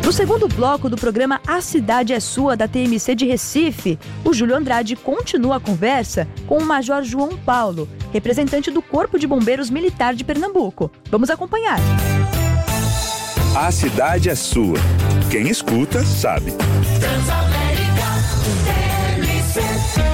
No segundo bloco do programa A Cidade é Sua, da TMC de Recife, o Júlio Andrade continua a conversa com o Major João Paulo, representante do Corpo de Bombeiros Militar de Pernambuco. Vamos acompanhar. A Cidade é Sua. Quem escuta, sabe. Transamérica, TMC.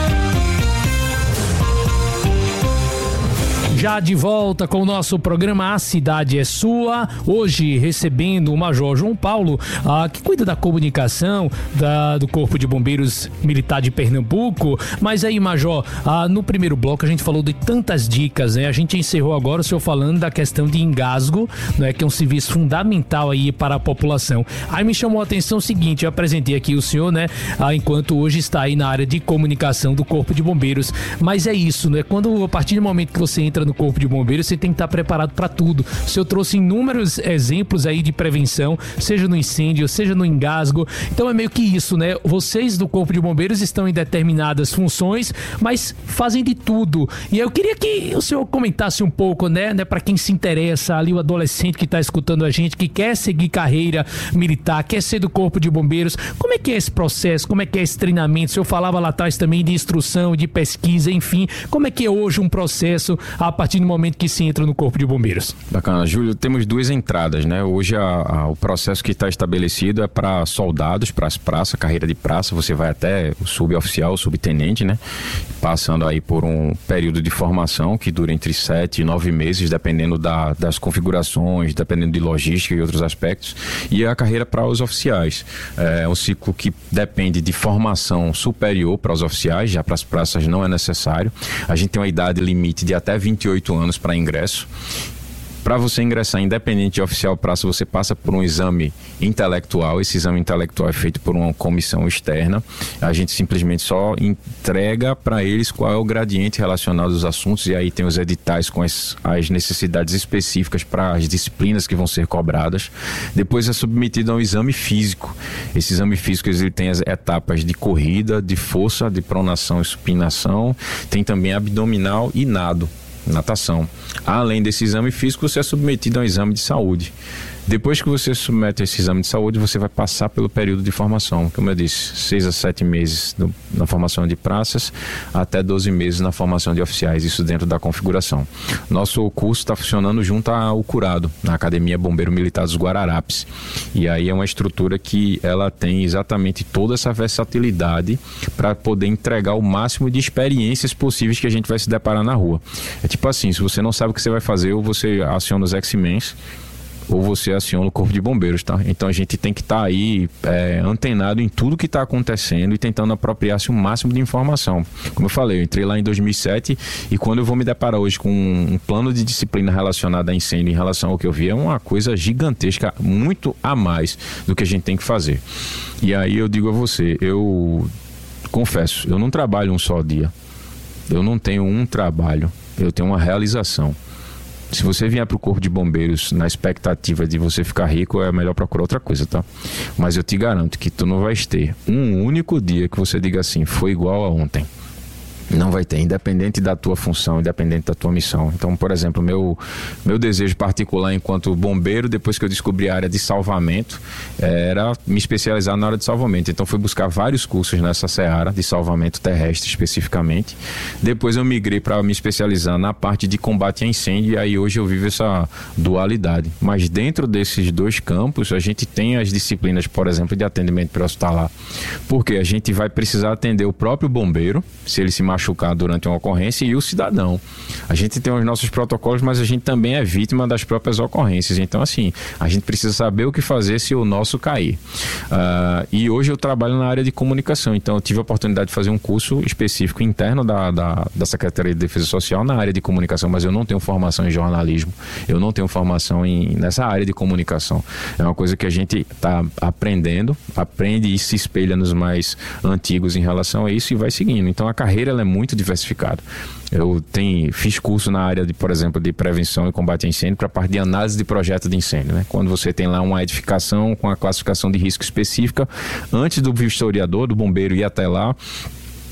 Já de volta com o nosso programa A Cidade é Sua, hoje recebendo o Major João Paulo, que cuida da comunicação do Corpo de Bombeiros Militar de Pernambuco. Mas aí, Major, no primeiro bloco a gente falou de tantas dicas, né? A gente encerrou agora o senhor falando da questão de engasgo, né? Que é um serviço fundamental aí para a população. Aí me chamou a atenção o seguinte, eu apresentei aqui o senhor, né? Enquanto hoje está aí na área de comunicação do Corpo de Bombeiros. Mas é isso, né? A partir do momento que você entra no Corpo de Bombeiros, você tem que estar preparado para tudo. O senhor trouxe inúmeros exemplos aí de prevenção, seja no incêndio, seja no engasgo. Então é meio que isso, né? Vocês do Corpo de Bombeiros estão em determinadas funções, mas fazem de tudo. E eu queria que o senhor comentasse um pouco, né? Para quem se interessa, ali o adolescente que está escutando a gente, que quer seguir carreira militar, quer ser do Corpo de Bombeiros. Como é que é esse processo? Como é que é esse treinamento? O senhor falava lá atrás também de instrução, de pesquisa, enfim. Como é que é hoje um processo a partir do momento que se entra no Corpo de Bombeiros? Bacana, Júlio, temos duas entradas, né? Hoje o processo que está estabelecido é para soldados, para as praças, carreira de praça, você vai até o suboficial, subtenente, né? Passando aí por um período de formação que dura entre 7 e 9 meses, dependendo das configurações, dependendo de logística e outros aspectos, e a carreira para os oficiais. É um ciclo que depende de formação superior para os oficiais, já para as praças não é necessário. A gente tem uma idade limite de até 28 anos para ingresso. Para você ingressar independente de oficial praça, você passa por um exame intelectual. Esse exame intelectual é feito por uma comissão externa. A gente simplesmente só entrega para eles qual é o gradiente relacionado aos assuntos, e aí tem os editais com as necessidades específicas para as disciplinas que vão ser cobradas. Depois é submetido a um exame físico. Esse exame físico ele tem as etapas de corrida, de força, de pronação e supinação. Tem também abdominal e natação. Além desse exame físico, você é submetido a um exame de saúde. Depois que você submete a esse exame de saúde, você vai passar pelo período de formação. Como eu disse, 6 a 7 meses na formação de praças, até 12 meses na formação de oficiais, isso dentro da configuração. Nosso curso está funcionando junto ao Curado, na Academia Bombeiro Militar dos Guararapes. E aí é uma estrutura que ela tem exatamente toda essa versatilidade para poder entregar o máximo de experiências possíveis que a gente vai se deparar na rua. É tipo assim, se você não sabe o que você vai fazer, ou você aciona os X-Men, ou você aciona o Corpo de Bombeiros, tá? Então a gente tem que estar aí antenado em tudo que está acontecendo e tentando apropriar-se o máximo de informação. Como eu falei, eu entrei lá em 2007 e quando eu vou me deparar hoje com um plano de disciplina relacionado a incêndio em relação ao que eu vi, é uma coisa gigantesca, muito a mais do que a gente tem que fazer. E aí eu digo a você, eu confesso, eu não trabalho um só dia. Eu não tenho um trabalho, eu tenho uma realização. Se você vier para o Corpo de Bombeiros na expectativa de você ficar rico, é melhor procurar outra coisa, tá? Mas eu te garanto que tu não vais ter um único dia que você diga assim, foi igual a ontem. Não vai ter, independente da tua função, independente da tua missão. Então, por exemplo, meu desejo particular enquanto bombeiro, depois que eu descobri a área de salvamento, era me especializar na área de salvamento. Então, fui buscar vários cursos nessa seara de salvamento terrestre especificamente. Depois eu migrei para me especializar na parte de combate a incêndio, e aí hoje eu vivo essa dualidade. Mas dentro desses dois campos, a gente tem as disciplinas, por exemplo, de atendimento pré-hospitalar. Porque a gente vai precisar atender o próprio bombeiro, se ele se machucar durante uma ocorrência, e o cidadão. A gente tem os nossos protocolos, mas a gente também é vítima das próprias ocorrências. Então, assim, a gente precisa saber o que fazer se o nosso cair. E hoje eu trabalho na área de comunicação, então eu tive a oportunidade de fazer um curso específico interno da Secretaria de Defesa Social na área de comunicação, mas eu não tenho formação em jornalismo, eu não tenho formação nessa área de comunicação. É uma coisa que a gente está aprende e se espelha nos mais antigos em relação a isso e vai seguindo. Então a carreira ela é muito diversificada. Eu fiz curso na área de, por exemplo, de prevenção e combate a incêndio para a parte de análise de projeto de incêndio, né? Quando você tem lá uma edificação com a classificação de risco específica, antes do vistoriador, do bombeiro ir até lá,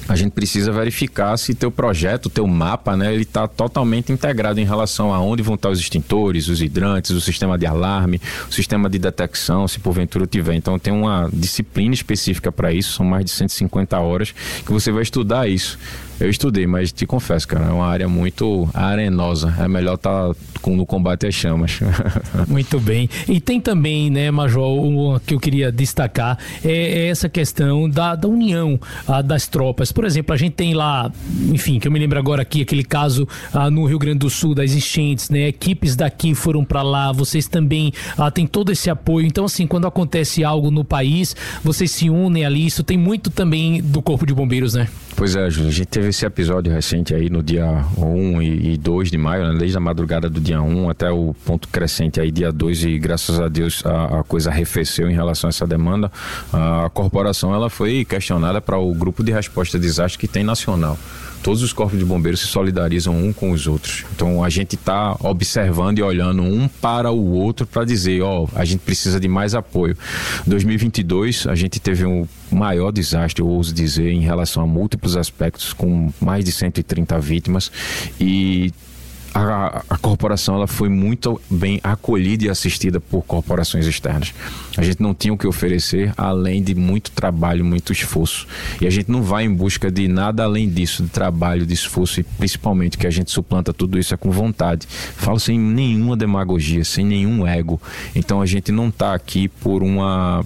a gente precisa verificar se teu projeto, teu mapa, né, ele está totalmente integrado em relação a onde vão estar os extintores, os hidrantes, o sistema de alarme, o sistema de detecção, se porventura tiver. Então tem uma disciplina específica para isso, são mais de 150 horas que você vai estudar isso. Eu estudei, mas te confesso, cara, é uma área muito arenosa. É melhor estar no combate às chamas. Muito bem. E tem também, né, Major, que eu queria destacar, é essa questão da união das tropas. Por exemplo, a gente tem lá, enfim, que eu me lembro agora aqui, aquele caso no Rio Grande do Sul, das enchentes, né? Equipes daqui foram para lá, vocês também têm todo esse apoio. Então, assim, quando acontece algo no país, vocês se unem ali. Isso tem muito também do Corpo de Bombeiros, né? Pois é, Júlio, a gente teve esse episódio recente aí no dia 1 e 2 de maio, né? Desde a madrugada do dia 1 até o ponto crescente aí, dia 2, e graças a Deus a coisa arrefeceu em relação a essa demanda. A corporação, ela foi questionada para o grupo de resposta a desastre que tem nacional. Todos os corpos de bombeiros se solidarizam um com os outros. Então a gente está observando e olhando um para o outro para dizer, a gente precisa de mais apoio. 2022 a gente teve um maior desastre, eu ouso dizer, em relação a múltiplos aspectos, com mais de 130 vítimas, e a corporação, ela foi muito bem acolhida e assistida por corporações externas. A gente não tinha o que oferecer além de muito trabalho, muito esforço. E a gente não vai em busca de nada além disso, de trabalho, de esforço, e principalmente que a gente suplanta tudo isso com vontade. Falo sem nenhuma demagogia, sem nenhum ego. Então a gente não está aqui por uma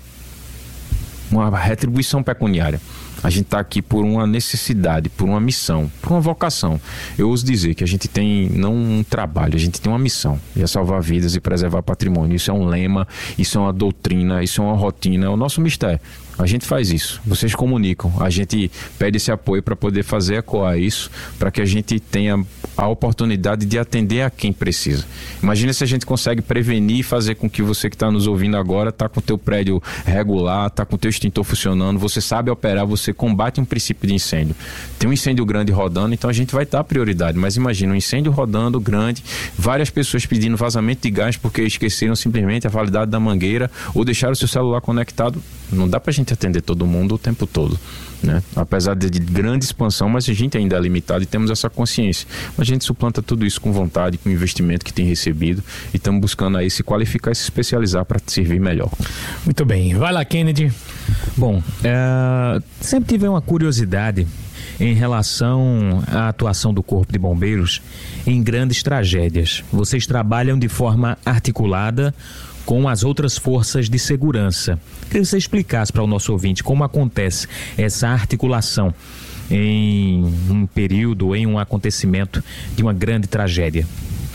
retribuição pecuniária. A gente está aqui por uma necessidade, por uma missão, por uma vocação. Eu ouso dizer que a gente tem não um trabalho, a gente tem uma missão, e é salvar vidas e preservar patrimônio. Isso é um lema, isso é uma doutrina, isso é uma rotina, é o nosso mistério. A gente faz isso, vocês comunicam, a gente pede esse apoio para poder fazer ecoar isso, para que a gente tenha a oportunidade de atender a quem precisa. Imagina se a gente consegue prevenir e fazer com que você que está nos ouvindo agora está com o teu prédio regular, está com o teu extintor funcionando, você sabe operar, você combate um princípio de incêndio. Tem um incêndio grande rodando, então a gente vai dar prioridade, mas imagina um incêndio rodando grande, várias pessoas pedindo vazamento de gás porque esqueceram simplesmente a validade da mangueira ou deixaram o seu celular conectado. Não dá pra gente atender todo mundo o tempo todo, né? Apesar de grande expansão, mas a gente ainda é limitado e temos essa consciência. Mas a gente suplanta tudo isso com vontade, com o investimento que tem recebido, e estamos buscando aí se qualificar e se especializar para servir melhor. Muito bem. Vai lá, Kennedy. Bom, sempre tive uma curiosidade em relação à atuação do Corpo de Bombeiros em grandes tragédias. Vocês trabalham de forma articulada com as outras forças de segurança. Queria que você explicasse para o nosso ouvinte como acontece essa articulação em um período, em um acontecimento de uma grande tragédia.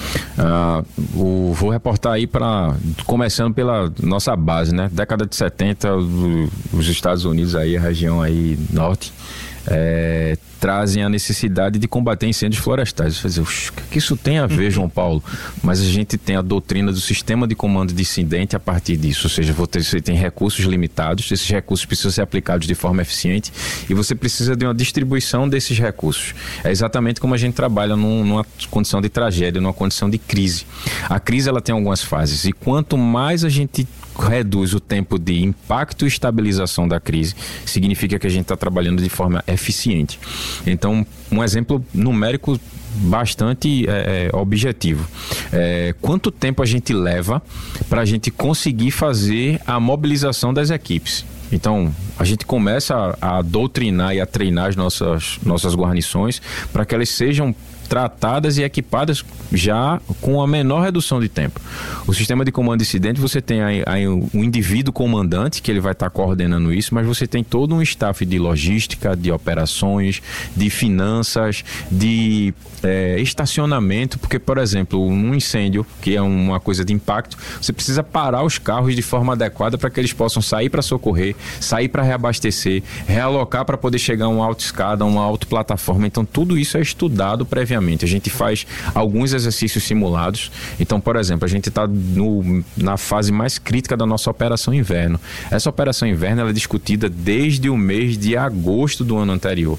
Vou reportar aí começando pela nossa base, né? Década de 70, os Estados Unidos aí, a região aí norte, trazem a necessidade de combater incêndios florestais. O que isso tem a ver, João Paulo? Mas a gente tem a doutrina do sistema de comando de incidente a partir disso, ou seja, você tem recursos limitados, esses recursos precisam ser aplicados de forma eficiente e você precisa de uma distribuição desses recursos. É exatamente como a gente trabalha numa condição de tragédia, numa condição de crise. A crise, ela tem algumas fases, e quanto mais a gente reduz o tempo de impacto e estabilização da crise, significa que a gente está trabalhando de forma eficiente. Então, um exemplo numérico bastante objetivo. Quanto tempo a gente leva para a gente conseguir fazer a mobilização das equipes? Então, a gente começa a doutrinar e a treinar as nossas guarnições para que elas sejam tratadas e equipadas já com a menor redução de tempo. O sistema de comando de incidente, você tem aí um indivíduo comandante, que ele vai estar coordenando isso, mas você tem todo um staff de logística, de operações, de finanças, de estacionamento, porque, por exemplo, um incêndio, que é uma coisa de impacto, você precisa parar os carros de forma adequada para que eles possam sair para socorrer, sair para reabastecer, realocar para poder chegar a uma autoescada, uma autoplataforma. Então, tudo isso é estudado previamente. A gente faz alguns exercícios simulados. Então, por exemplo, a gente está na fase mais crítica da nossa operação inverno. Essa operação inverno, ela é discutida desde o mês de agosto do ano anterior.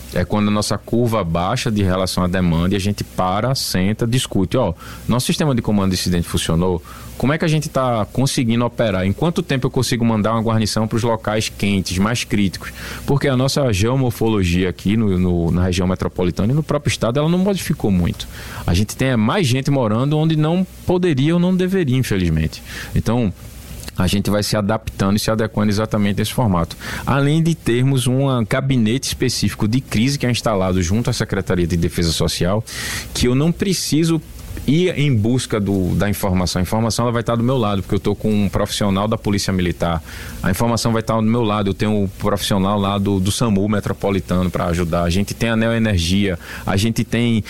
É quando a nossa curva baixa de relação à demanda e a gente para, senta, discute. Nosso sistema de comando de incidente funcionou? Como é que a gente está conseguindo operar? Em quanto tempo eu consigo mandar uma guarnição para os locais quentes, mais críticos? Porque a nossa geomorfologia aqui na região metropolitana e no próprio estado, ela não modificou muito. A gente tem mais gente morando onde não poderia ou não deveria, infelizmente. Então, a gente vai se adaptando e se adequando exatamente nesse formato. Além de termos um gabinete específico de crise que é instalado junto à Secretaria de Defesa Social, que eu não preciso ir em busca da informação. A informação ela vai estar do meu lado, porque eu estou com um profissional da Polícia Militar. A informação vai estar do meu lado. Eu tenho um profissional lá do SAMU metropolitano para ajudar. A gente tem a Neoenergia, a gente tem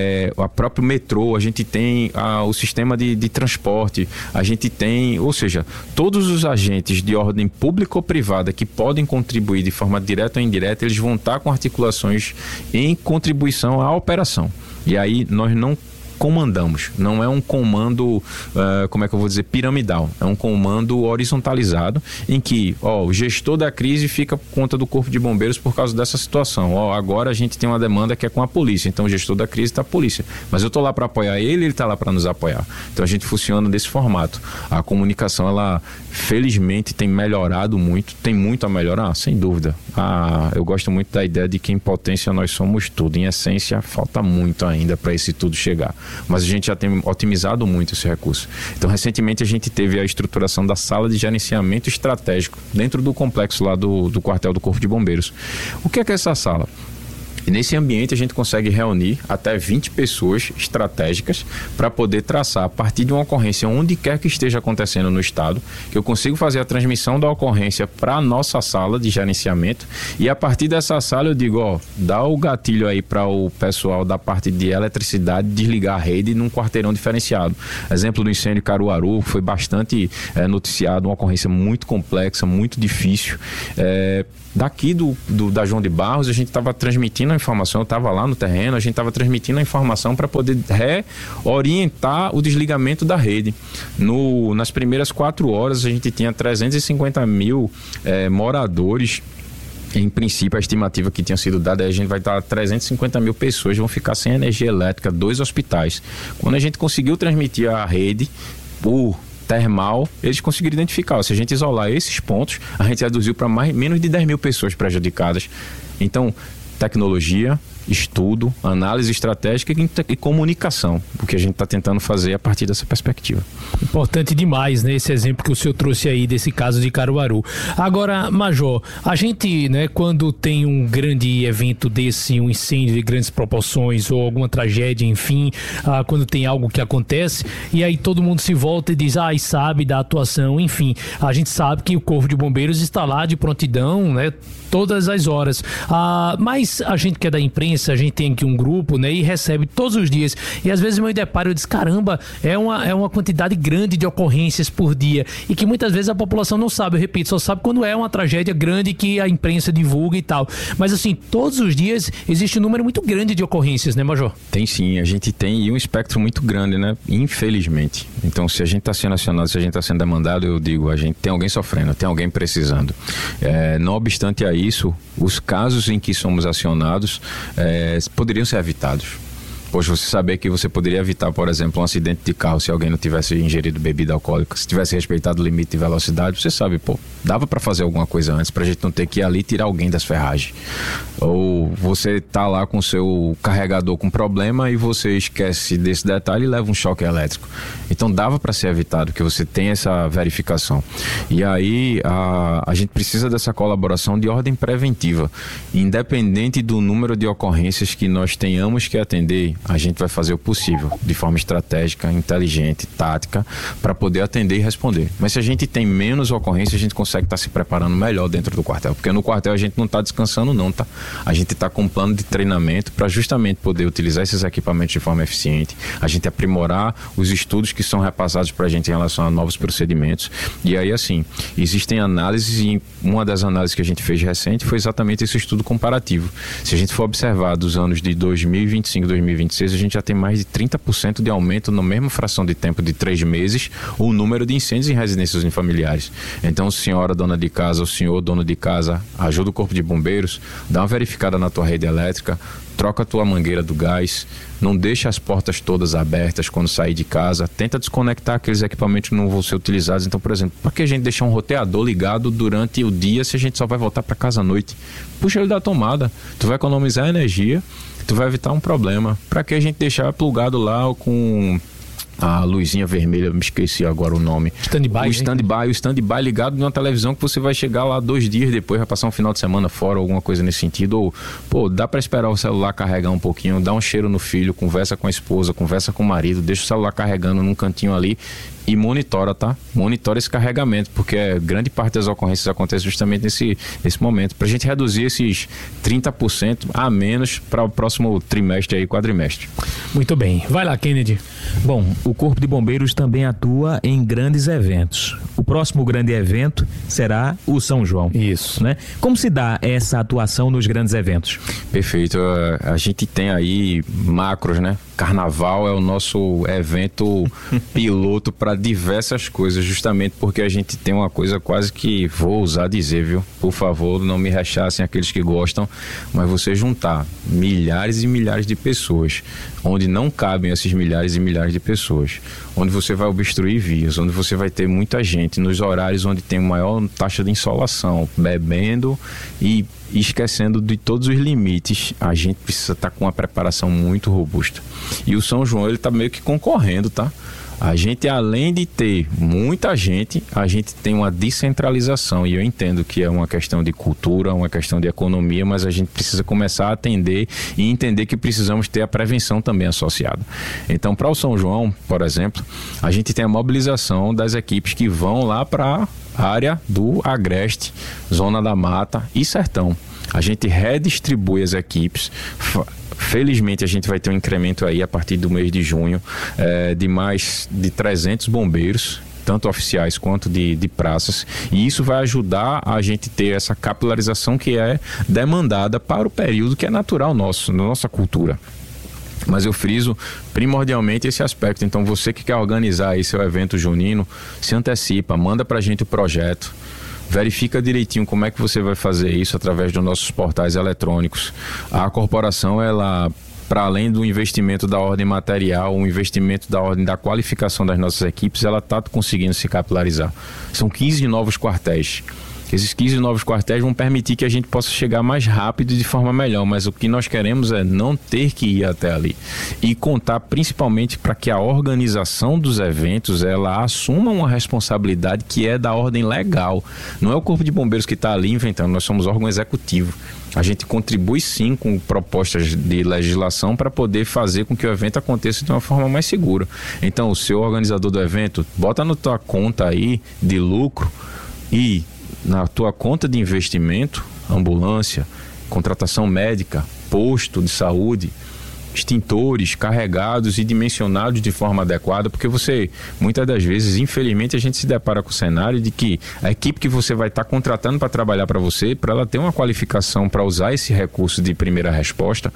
o próprio metrô, a gente tem o sistema de transporte, a gente tem, ou seja, todos os agentes de ordem pública ou privada que podem contribuir de forma direta ou indireta, eles vão estar com articulações em contribuição à operação. E aí nós não comandamos, não é um comando, como é que eu vou dizer, piramidal, é um comando horizontalizado em que, o gestor da crise fica por conta do Corpo de Bombeiros por causa dessa situação, agora a gente tem uma demanda que é com a polícia, então o gestor da crise está a polícia, mas eu tô lá para apoiar ele está lá para nos apoiar, então a gente funciona desse formato. A comunicação, ela felizmente tem melhorado muito, tem muito a melhorar, sem dúvida. Eu gosto muito da ideia de que em potência nós somos tudo, em essência falta muito ainda para esse tudo chegar, mas a gente já tem otimizado muito esse recurso. Então, recentemente a gente teve a estruturação da sala de gerenciamento estratégico dentro do complexo lá do quartel do Corpo de Bombeiros. O que é essa sala? E nesse ambiente a gente consegue reunir até 20 pessoas estratégicas para poder traçar, a partir de uma ocorrência onde quer que esteja acontecendo no estado, que eu consigo fazer a transmissão da ocorrência para a nossa sala de gerenciamento, e a partir dessa sala eu digo, dá o gatilho aí para o pessoal da parte de eletricidade desligar a rede num quarteirão diferenciado. Exemplo do incêndio Caruaru, foi bastante noticiado, uma ocorrência muito complexa, muito difícil. Daqui da João de Barros, a gente estava transmitindo a informação, eu estava lá no terreno, a gente estava transmitindo a informação para poder reorientar o desligamento da rede. Nas primeiras 4 horas, a gente tinha 350 mil moradores. Em princípio, a estimativa que tinha sido dada, a gente vai estar 350 mil pessoas vão ficar sem energia elétrica, 2 hospitais. Quando a gente conseguiu transmitir a rede por termal, eles conseguiram identificar. Se a gente isolar esses pontos, a gente reduziu para menos de 10 mil pessoas prejudicadas. Então, tecnologia, estudo, análise estratégica e comunicação, o que a gente está tentando fazer a partir dessa perspectiva. Importante demais, né, esse exemplo que o senhor trouxe aí desse caso de Caruaru. Agora, Major, a gente, né, quando tem um grande evento desse, um incêndio de grandes proporções ou alguma tragédia, enfim, quando tem algo que acontece e aí todo mundo se volta e diz, e sabe da atuação, enfim, a gente sabe que o Corpo de Bombeiros está lá de prontidão, né, todas as horas. Mas a gente que é da imprensa, a gente tem aqui um grupo, né, e recebe todos os dias. E às vezes eu me deparo e diz, caramba, é uma quantidade grande de ocorrências por dia. E que muitas vezes a população não sabe, eu repito, só sabe quando é uma tragédia grande que a imprensa divulga e tal. Mas assim, todos os dias existe um número muito grande de ocorrências, né, Major? Tem sim, a gente tem um espectro muito grande, né, infelizmente. Então, se a gente está sendo acionado, se a gente está sendo demandado, eu digo, a gente tem alguém sofrendo, tem alguém precisando. Não obstante a isso, os casos em que somos acionados poderiam ser evitados. Poxa, você saber que você poderia evitar, por exemplo, um acidente de carro se alguém não tivesse ingerido bebida alcoólica, se tivesse respeitado o limite de velocidade, você sabe, dava para fazer alguma coisa antes, pra gente não ter que ir ali tirar alguém das ferragens. Ou você tá lá com o seu carregador com problema e você esquece desse detalhe e leva um choque elétrico. Então dava para ser evitado, que você tem essa verificação. E aí a gente precisa dessa colaboração de ordem preventiva. Independente do número de ocorrências que nós tenhamos que atender, a gente vai fazer o possível, de forma estratégica, inteligente, tática, para poder atender e responder. Mas se a gente tem menos ocorrências, a gente consegue estar se preparando melhor dentro do quartel, porque no quartel a gente não está descansando não, tá? A gente está com um plano de treinamento para justamente poder utilizar esses equipamentos de forma eficiente, a gente aprimorar os estudos que são repassados para a gente em relação a novos procedimentos. E aí, assim, existem análises, e uma das análises que a gente fez recente foi exatamente esse estudo comparativo. Se a gente for observar dos anos de 2025 e 2026, 2026, a gente já tem mais de 30% de aumento na mesma fração de tempo de 3 meses, o número de incêndios em residências unifamiliares. Então, senhora dona de casa, o senhor dono de casa, ajuda o Corpo de Bombeiros, dá uma verificada na tua rede elétrica, troca a tua mangueira do gás, não deixa as portas todas abertas quando sair de casa, tenta desconectar aqueles equipamentos que não vão ser utilizados. Então, por exemplo, para que a gente deixar um roteador ligado durante o dia se a gente só vai voltar para casa à noite? Puxa ele da tomada, tu vai economizar energia, tu vai evitar um problema. Para que a gente deixar plugado lá com a luzinha vermelha, me esqueci agora o nome. O stand-by ligado numa televisão que você vai chegar lá 2 dias depois, vai passar um final de semana fora, alguma coisa nesse sentido. Ou, pô, dá pra esperar o celular carregar um pouquinho, dá um cheiro no filho, conversa com a esposa, conversa com o marido, deixa o celular carregando num cantinho ali e monitora, tá? Monitora esse carregamento, porque grande parte das ocorrências acontece justamente nesse momento, pra gente reduzir esses 30% a menos para o próximo trimestre aí, quadrimestre. Muito bem. Vai lá, Kennedy. Bom, o Corpo de Bombeiros também atua em grandes eventos. O próximo grande evento será o São João. Isso. Né? Como se dá essa atuação nos grandes eventos? Perfeito. A gente tem aí macros, né? Carnaval é o nosso evento piloto para diversas coisas, justamente porque a gente tem uma coisa quase que, vou ousar dizer, viu? Por favor, não me rechaçem aqueles que gostam, mas você juntar milhares e milhares de pessoas, onde não cabem esses milhares e milhares de pessoas, onde você vai obstruir vias, onde você vai ter muita gente, nos horários onde tem maior taxa de insolação, bebendo e esquecendo de todos os limites, a gente precisa estar com uma preparação muito robusta. E o São João, ele está meio que concorrendo, tá? A gente, além de ter muita gente, a gente tem uma descentralização, e eu entendo que é uma questão de cultura, uma questão de economia, mas a gente precisa começar a atender e entender que precisamos ter a prevenção também associada. Então, para o São João, por exemplo, a gente tem a mobilização das equipes que vão lá para a área do Agreste, Zona da Mata e Sertão. A gente redistribui as equipes. Felizmente a gente vai ter um incremento aí a partir do mês de junho de mais de 300 bombeiros, tanto oficiais quanto de praças, e isso vai ajudar a gente ter essa capilarização que é demandada para o período que é natural nosso, na nossa cultura. Mas eu friso primordialmente esse aspecto. Então, você que quer organizar aí seu evento junino, se antecipa, manda pra gente o projeto, verifica direitinho como é que você vai fazer isso através dos nossos portais eletrônicos. A corporação, ela, para além do investimento da ordem material, o investimento da ordem da qualificação das nossas equipes, ela está conseguindo se capilarizar. São 15 novos quartéis. Esses 15 novos quartéis vão permitir que a gente possa chegar mais rápido e de forma melhor, mas o que nós queremos é não ter que ir até ali e contar principalmente para que a organização dos eventos, ela assuma uma responsabilidade que é da ordem legal. Não é o Corpo de Bombeiros que está ali inventando, nós somos órgão executivo. A gente contribui sim com propostas de legislação para poder fazer com que o evento aconteça de uma forma mais segura. Então, o seu organizador do evento, bota na tua conta aí de lucro e na tua conta de investimento, ambulância, contratação médica, posto de saúde, extintores carregados e dimensionados de forma adequada, porque você, muitas das vezes, infelizmente, a gente se depara com o cenário de que a equipe que você vai estar contratando para trabalhar para você, para ela ter uma qualificação para usar esse recurso de primeira resposta,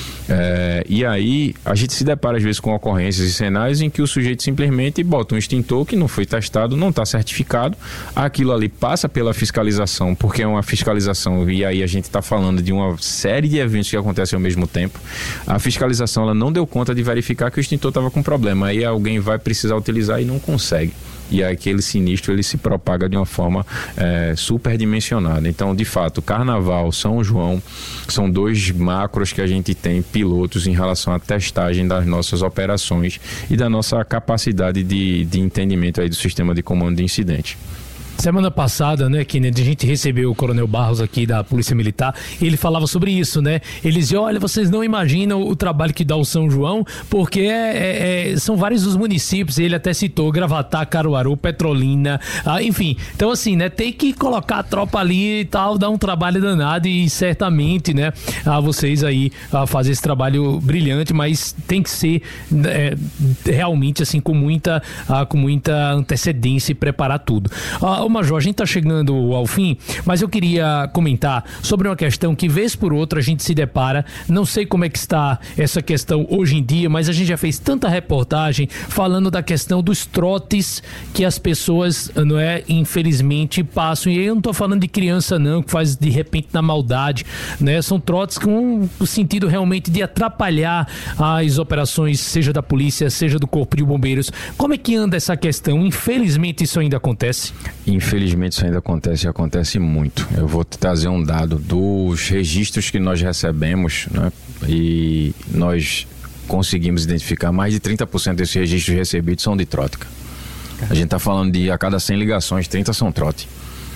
e aí a gente se depara às vezes com ocorrências e cenários em que o sujeito simplesmente bota um extintor que não foi testado, não está certificado, aquilo ali passa pela fiscalização, porque é uma fiscalização, e aí a gente está falando de uma série de eventos que acontecem ao mesmo tempo. A fiscalização, ela não deu conta de verificar que o extintor estava com problema, aí alguém vai precisar utilizar e não consegue. E aí aquele sinistro, ele se propaga de uma forma superdimensionada. Então, de fato, Carnaval, São João, são 2 macros que a gente tem pilotos em relação à testagem das nossas operações e da nossa capacidade de entendimento aí do sistema de comando de incidente. Semana passada, né, Kennedy, a gente recebeu o Coronel Barros aqui da Polícia Militar e ele falava sobre isso, né? Ele dizia, olha, vocês não imaginam o trabalho que dá o São João, porque são vários os municípios, ele até citou Gravatá, Caruaru, Petrolina, enfim. Então, assim, né, tem que colocar a tropa ali e tal, dar um trabalho danado e certamente, né, vocês aí fazem esse trabalho brilhante, mas tem que ser realmente, assim, com muita antecedência e preparar tudo. Major, a gente tá chegando ao fim, mas eu queria comentar sobre uma questão que vez por outra a gente se depara. Não sei como é que está essa questão hoje em dia, mas a gente já fez tanta reportagem falando da questão dos trotes que as pessoas, não é, infelizmente passam. E aí eu não tô falando de criança não, que faz de repente na maldade, né? São trotes com o sentido realmente de atrapalhar as operações, seja da polícia, seja do Corpo de Bombeiros. Como é que anda essa questão? Infelizmente isso ainda acontece? Infelizmente isso ainda acontece e acontece muito. Eu vou te trazer um dado dos registros que nós recebemos, né? E nós conseguimos identificar mais de 30% desses registros recebidos são de trote. A gente está falando de a cada 100 ligações, 30 são trote.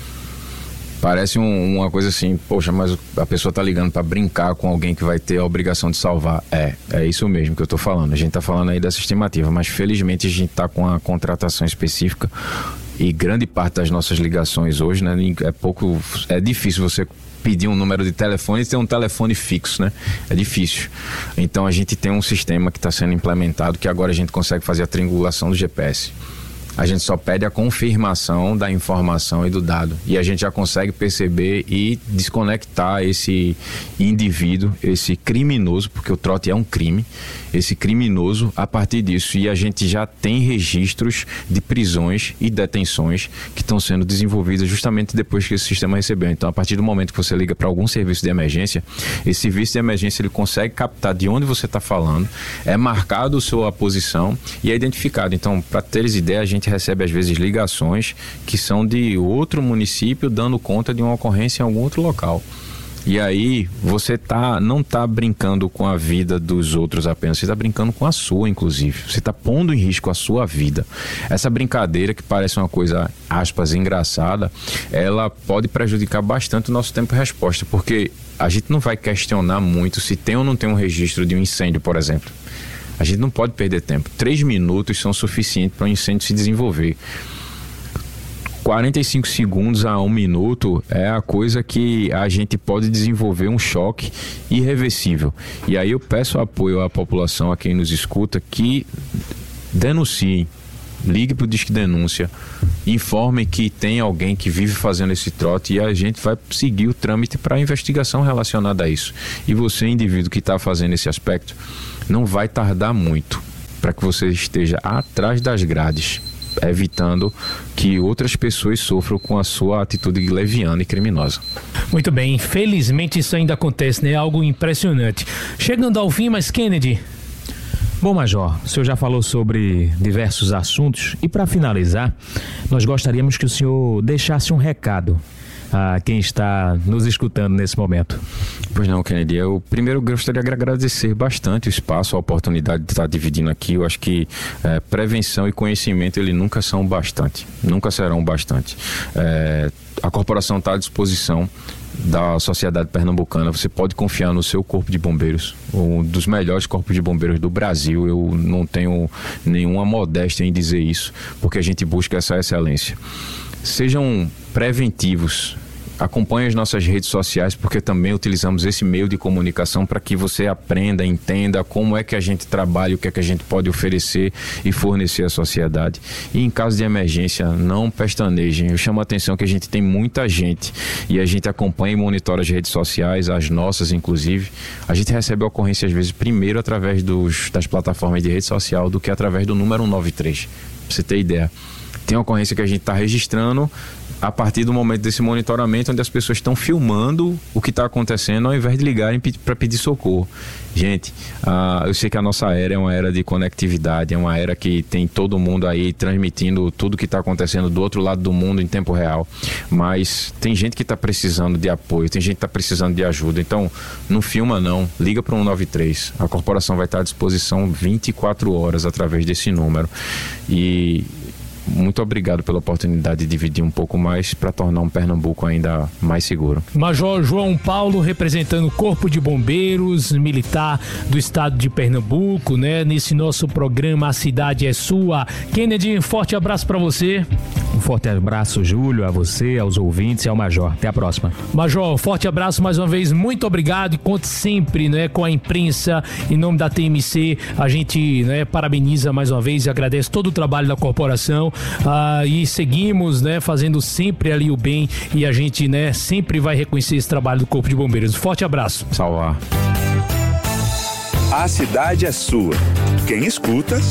Parece uma coisa assim, poxa, mas a pessoa tá ligando para brincar com alguém que vai ter a obrigação de salvar. É isso mesmo que eu tô falando. A gente tá falando aí dessa estimativa, mas felizmente a gente tá com a contratação específica e grande parte das nossas ligações hoje, né, é difícil você pedir um número de telefone e ter um telefone fixo, né? É difícil. Então a gente tem um sistema que está sendo implementado que agora a gente consegue fazer a triangulação do GPS. A gente só pede a confirmação da informação e do dado. E a gente já consegue perceber e desconectar esse indivíduo, esse criminoso, porque o trote é um crime, esse criminoso a partir disso. E a gente já tem registros de prisões e detenções que estão sendo desenvolvidas justamente depois que esse sistema recebeu. Então, a partir do momento que você liga para algum serviço de emergência, esse serviço de emergência ele consegue captar de onde você está falando, é marcado a sua posição e é identificado. Então, para teres ideia, a gente recebe às vezes ligações que são de outro município dando conta de uma ocorrência em algum outro local. E aí você não está brincando com a vida dos outros apenas, você está brincando com a sua, inclusive. Você está pondo em risco a sua vida. Essa brincadeira, que parece uma coisa, aspas, engraçada, ela pode prejudicar bastante o nosso tempo de resposta, porque a gente não vai questionar muito se tem ou não tem um registro de um incêndio, por exemplo. A gente não pode perder tempo. 3 minutos são suficientes para um incêndio se desenvolver. 45 segundos a 1 minuto é a coisa que a gente pode desenvolver um choque irreversível. E aí eu peço apoio à população, a quem nos escuta, que denunciem. Ligue para o Disque Denúncia, informe que tem alguém que vive fazendo esse trote e a gente vai seguir o trâmite para a investigação relacionada a isso. E você, indivíduo que está fazendo esse aspecto, não vai tardar muito para que você esteja atrás das grades, evitando que outras pessoas sofram com a sua atitude leviana e criminosa. Muito bem, infelizmente isso ainda acontece, né? Algo impressionante. Chegando ao fim, mas Kennedy... Bom, Major, o senhor já falou sobre diversos assuntos e para finalizar, nós gostaríamos que o senhor deixasse um recado a quem está nos escutando nesse momento. Pois não, Kennedy, eu primeiro gostaria de agradecer bastante o espaço, a oportunidade de estar dividindo aqui. Eu acho que prevenção e conhecimento, ele nunca serão bastante. A corporação está à disposição da sociedade pernambucana. Você pode confiar no seu corpo de bombeiros, um dos melhores corpos de bombeiros do Brasil. Eu não tenho nenhuma modéstia em dizer isso, porque a gente busca essa excelência. Sejam preventivos, acompanhe as nossas redes sociais, porque também utilizamos esse meio de comunicação para que você aprenda, entenda como é que a gente trabalha, o que é que a gente pode oferecer e fornecer à sociedade. E em caso de emergência, não pestanejem. Eu chamo a atenção que a gente tem muita gente e a gente acompanha e monitora as redes sociais, as nossas inclusive. A gente recebe a ocorrência às vezes primeiro através das plataformas de rede social do que através do número 193. Pra você ter ideia. Tem uma ocorrência que a gente está registrando a partir do momento desse monitoramento, onde as pessoas estão filmando o que está acontecendo ao invés de ligarem para pedir socorro. Gente, eu sei que a nossa era é uma era de conectividade, é uma era que tem todo mundo aí transmitindo tudo que está acontecendo do outro lado do mundo em tempo real, mas tem gente que está precisando de apoio, tem gente que está precisando de ajuda. Então não filma não, liga para o 193, a corporação vai estar à disposição 24 horas através desse número. E muito obrigado pela oportunidade de dividir um pouco mais para tornar um Pernambuco ainda mais seguro. Major João Paulo, representando o Corpo de Bombeiros Militar do Estado de Pernambuco, né? Nesse nosso programa A Cidade é Sua. Kennedy, forte abraço para você. Um forte abraço, Júlio, a você, aos ouvintes e ao Major. Até a próxima. Major, forte abraço mais uma vez, muito obrigado e conte sempre, né, com a imprensa. Em nome da TMC, a gente, né, parabeniza mais uma vez e agradece todo o trabalho da corporação. e seguimos, né, fazendo sempre ali o bem, e a gente, né, sempre vai reconhecer esse trabalho do Corpo de Bombeiros. Forte abraço. Salvar. A cidade é sua. Quem escuta